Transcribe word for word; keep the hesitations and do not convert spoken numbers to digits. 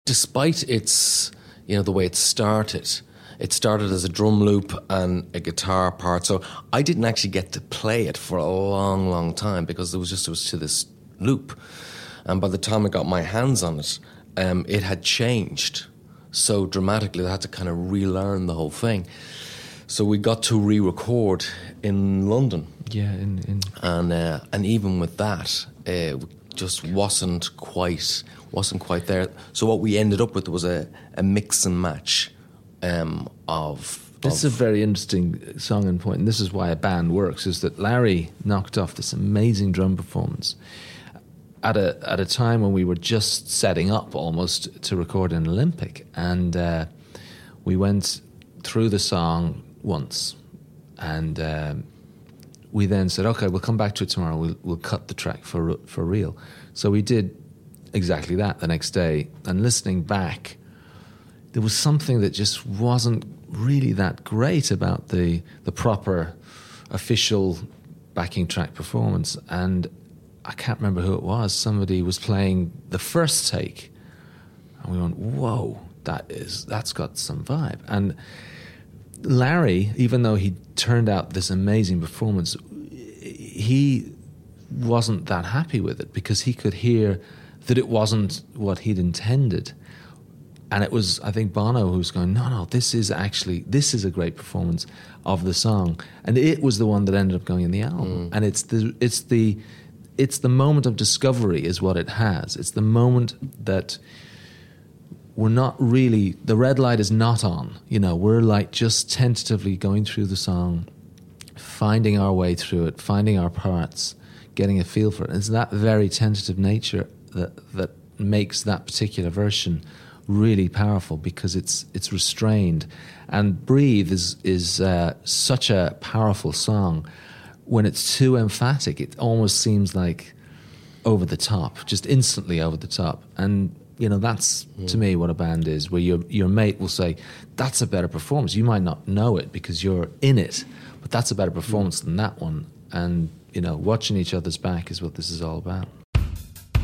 despite its, you know, the way it started, it started as a drum loop and a guitar part. So I didn't actually get to play it for a long, long time because it was just it was to this loop. And by the time I got my hands on it, um, it had changed so dramatically that I had to kind of relearn the whole thing. So we got to re-record in London. Yeah, in, in and uh, and even with that, it just wasn't quite wasn't quite there. So what we ended up with was a, a mix and match um, of. This of is a very interesting song and point, and this is why a band works. Is that Larry knocked off this amazing drum performance at a at a time when we were just setting up almost to record an Olympic, and uh, we went through the song once, and um, we then said, "Okay, we'll come back to it tomorrow. We'll we'll cut the track for for real." So we did exactly that the next day. And listening back, there was something that just wasn't really that great about the the proper official backing track performance. And I can't remember who it was. Somebody was playing the first take, and we went, "Whoa, that is that's got some vibe." And Larry, even though he turned out this amazing performance, he wasn't that happy with it because he could hear that it wasn't what he'd intended. And it was, I think, Bono who was going, no, no, this is actually, this is a great performance of the song. And it was the one that ended up going in the album. Mm. And it's the, it's the, it's the moment of discovery is what it has. It's the moment that we're not really, the red light is not on. You know, we're like just tentatively going through the song, finding our way through it, finding our parts, getting a feel for it. And it's that very tentative nature that that makes that particular version really powerful because it's it's restrained. And Breathe is is uh, such a powerful song. When it's too emphatic, it almost seems like over the top, just instantly over the top. And you know, that's mm. to me what a band is, where your your mate will say, that's a better performance. You might not know it because you're in it, but that's a better performance mm. than that one. And, you know, watching each other's back is what this is all about.